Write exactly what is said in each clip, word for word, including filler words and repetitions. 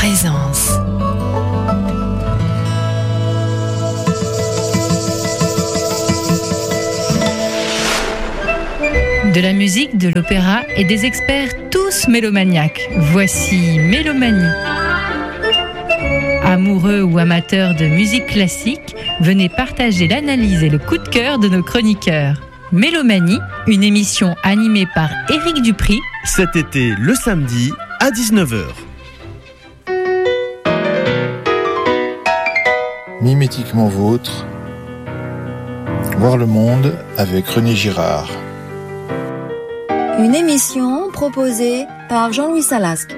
présence. De la musique, de l'opéra et des experts tous mélomaniaques. Voici Mélomanie. Amoureux ou amateurs de musique classique, venez partager l'analyse et le coup de cœur de nos chroniqueurs. Mélomanie, une émission animée par Éric Dupri. Cet été, le samedi, à dix-neuf heures. Mimétiquement vôtre, voir le monde avec René Girard. Une émission proposée par Jean-Louis Salasque.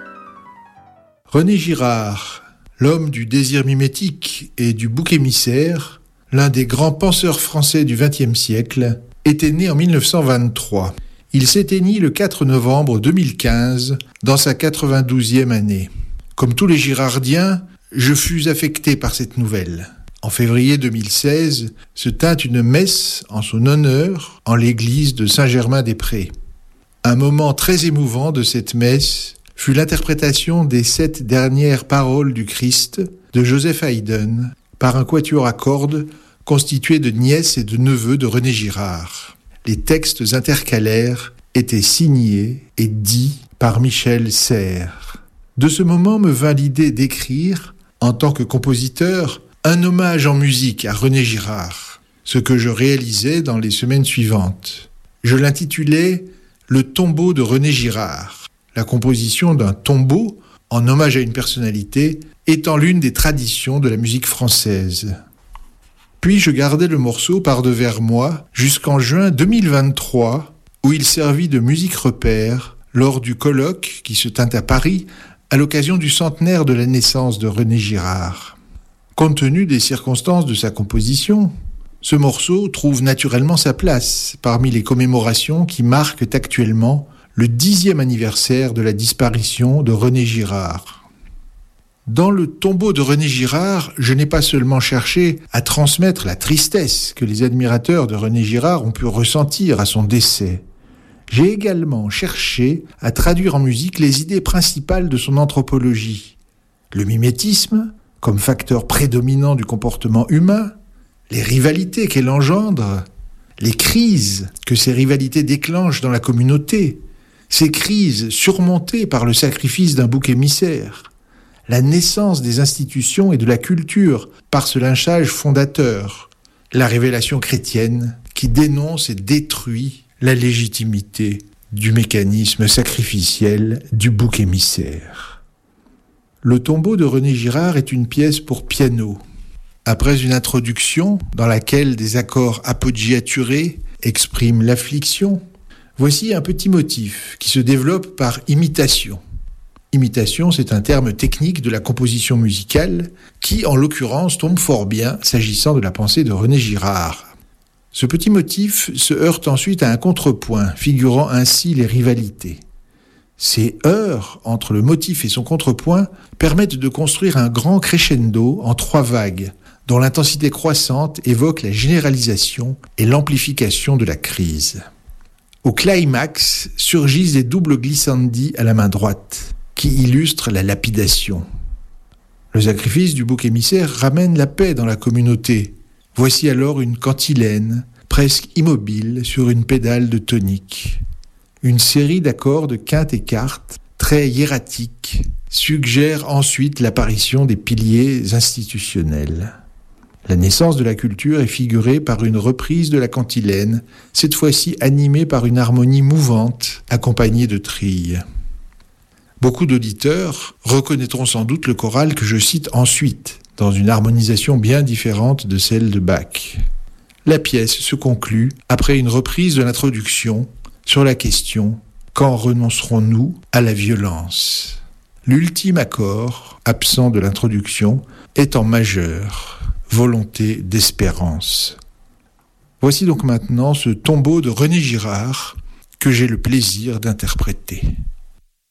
René Girard, l'homme du désir mimétique et du bouc émissaire, l'un des grands penseurs français du vingtième siècle, était né en dix-neuf cent vingt-trois. Il s'éteignit le quatre novembre deux mille quinze, dans sa quatre-vingt-douzième année. Comme tous les Girardiens, je fus affecté par cette nouvelle. En février deux mille seize, se tint une messe en son honneur en l'église de Saint-Germain-des-Prés. Un moment très émouvant de cette messe fut l'interprétation des sept dernières paroles du Christ de Joseph Haydn par un quatuor à cordes constitué de nièces et de neveux de René Girard. Les textes intercalaires étaient signés et dits par Michel Serres. De ce moment me vint l'idée d'écrire, en tant que compositeur, un hommage en musique à René Girard, ce que je réalisais dans les semaines suivantes. Je l'intitulais « Le tombeau de René Girard ». La composition d'un tombeau, en hommage à une personnalité, étant l'une des traditions de la musique française. Puis je gardai le morceau par-devers moi jusqu'en juin deux mille vingt-trois, où il servit de musique repère lors du colloque qui se tint à Paris à l'occasion du centenaire de la naissance de René Girard. Compte tenu des circonstances de sa composition, ce morceau trouve naturellement sa place parmi les commémorations qui marquent actuellement le dixième anniversaire de la disparition de René Girard. Dans le tombeau de René Girard, je n'ai pas seulement cherché à transmettre la tristesse que les admirateurs de René Girard ont pu ressentir à son décès. J'ai également cherché à traduire en musique les idées principales de son anthropologie. Le mimétisme, comme facteur prédominant du comportement humain, les rivalités qu'elle engendre, les crises que ces rivalités déclenchent dans la communauté, ces crises surmontées par le sacrifice d'un bouc émissaire, la naissance des institutions et de la culture par ce lynchage fondateur, la révélation chrétienne qui dénonce et détruit la légitimité du mécanisme sacrificiel du bouc émissaire. Le tombeau de René Girard est une pièce pour piano. Après une introduction dans laquelle des accords appoggiaturés expriment l'affliction, voici un petit motif qui se développe par imitation. Imitation, c'est un terme technique de la composition musicale qui, en l'occurrence, tombe fort bien s'agissant de la pensée de René Girard. Ce petit motif se heurte ensuite à un contrepoint, figurant ainsi les rivalités. Ces heurts entre le motif et son contrepoint permettent de construire un grand crescendo en trois vagues, dont l'intensité croissante évoque la généralisation et l'amplification de la crise. Au climax surgissent des doubles glissandi à la main droite, qui illustrent la lapidation. Le sacrifice du bouc émissaire ramène la paix dans la communauté. Voici alors une cantilène, presque immobile, sur une pédale de tonique. Une série d'accords de quinte et quarte, très hiératiques, suggère ensuite l'apparition des piliers institutionnels. La naissance de la culture est figurée par une reprise de la cantilène, cette fois-ci animée par une harmonie mouvante, accompagnée de trilles. Beaucoup d'auditeurs reconnaîtront sans doute le choral que je cite ensuite, dans une harmonisation bien différente de celle de Bach. La pièce se conclut après une reprise de l'introduction sur la question « Quand renoncerons-nous à la violence ?» L'ultime accord, absent de l'introduction, est en majeur. Volonté d'espérance. Voici donc maintenant ce tombeau de René Girard que j'ai le plaisir d'interpréter.